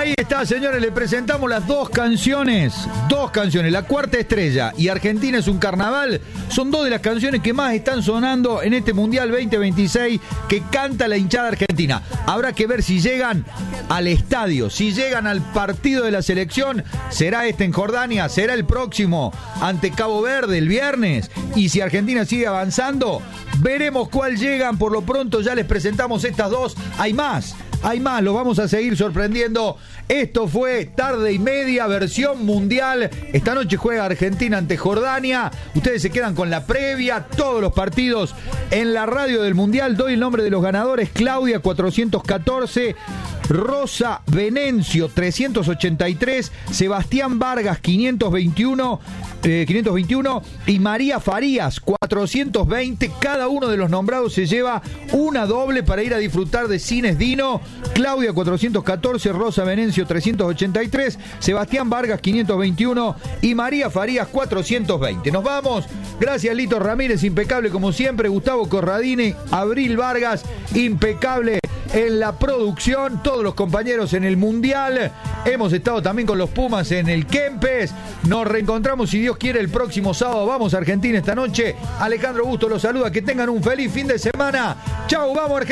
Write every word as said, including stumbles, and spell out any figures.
Ahí está, señores, le presentamos las dos canciones, dos canciones, La Cuarta Estrella y Argentina es un carnaval, son dos de las canciones que más están sonando en este Mundial veinte veintiséis que canta la hinchada argentina. Habrá que ver si llegan al estadio, si llegan al partido de la selección, será este en Jordania, será el próximo ante Cabo Verde el viernes, y si Argentina sigue avanzando, veremos cuál llegan. Por lo pronto ya les presentamos estas dos, hay más. Hay más, los vamos a seguir sorprendiendo. Esto fue Tarde y Media, versión mundial. Esta noche juega Argentina ante Jordania. Ustedes se quedan con la previa, todos los partidos en la radio del Mundial. Doy el nombre de los ganadores: Claudia cuatrocientos catorce, Rosa Venencio trescientos ochenta y tres, Sebastián Vargas quinientos veintiuno, eh, quinientos veintiuno y María Farías cuatrocientos veinte. Cada uno de los nombrados se lleva una doble para ir a disfrutar de Cines Dino. Claudia cuatrocientos catorce, Rosa Venencio trescientos ochenta y tres, Sebastián Vargas quinientos veintiuno y María Farías cuatrocientos veinte. Nos vamos. Gracias Lito Ramírez, impecable como siempre. Gustavo Corradini, Abril Vargas, impecable en la producción. Todos los compañeros en el Mundial. Hemos estado también con los Pumas en el Kempes. Nos reencontramos, si Dios quiere, el próximo sábado. Vamos a Argentina esta noche. Alejandro Busto los saluda. Que tengan un feliz fin de semana. Chau, vamos Argentina.